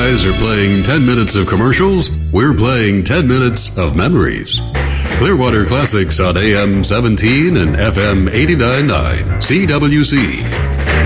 guys are playing 10 minutes of commercials, we're playing 10 minutes of memories. Clearwater Classics on AM 17 and FM 89.9 CWC.